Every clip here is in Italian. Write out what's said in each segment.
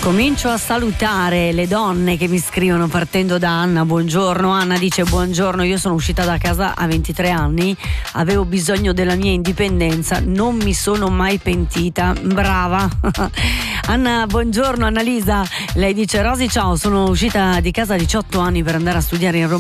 Comincio a salutare le donne che mi scrivono partendo da Anna. Buongiorno. Anna dice: buongiorno, io sono uscita da casa a 23 anni, avevo bisogno della mia indipendenza, non mi sono mai pentita. Brava. Anna, buongiorno. Annalisa, lei dice: Rosy, ciao, sono uscita di casa a 18 anni per andare a studiare in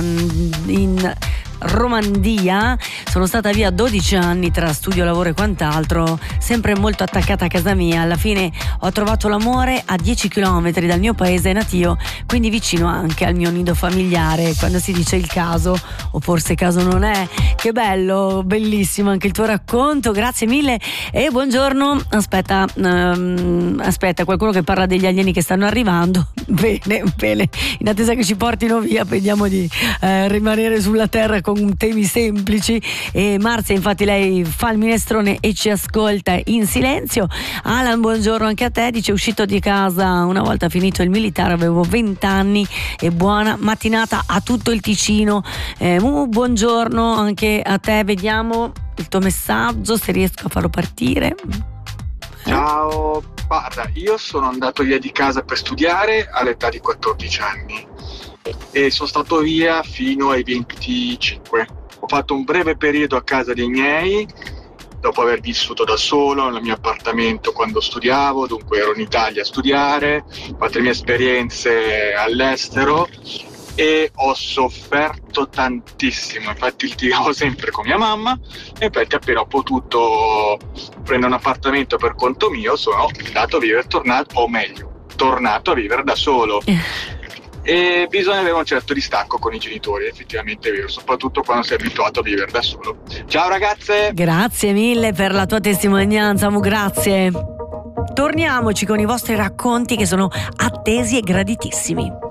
Romandia, sono stata via 12 anni tra studio, lavoro e quant'altro, sempre molto attaccata a casa mia. Alla fine ho trovato l'amore a 10 chilometri dal mio paese natio, quindi vicino anche al mio nido familiare, quando si dice il caso, o forse caso non è. Che bello, bellissimo anche il tuo racconto, grazie mille. E buongiorno. Aspetta, qualcuno che parla degli alieni che stanno arrivando. Bene, in attesa che ci portino via, vediamo di rimanere sulla terra con temi semplici. E Marzia, infatti, lei fa il minestrone e ci ascolta in silenzio. Alan, buongiorno anche a te, dice: uscito di casa una volta finito il militare, avevo 20 anni, e buona mattinata a tutto il Ticino. Buongiorno anche a te, vediamo il tuo messaggio se riesco a farlo partire. Ciao, guarda, io sono andato via di casa per studiare all'età di 14 anni e sono stato via fino ai 25. Ho fatto un breve periodo a casa dei miei dopo aver vissuto da solo nel mio appartamento quando studiavo, dunque ero in Italia a studiare, ho fatto le mie esperienze all'estero e ho sofferto tantissimo. Infatti litigavo sempre con mia mamma e infatti appena ho potuto prendere un appartamento per conto mio sono andato a vivere, tornato a vivere da solo. E bisogna avere un certo distacco con i genitori, effettivamente è vero, soprattutto quando sei abituato a vivere da solo. Ciao ragazze! Grazie mille per la tua testimonianza, grazie. Torniamoci con i vostri racconti che sono attesi e graditissimi.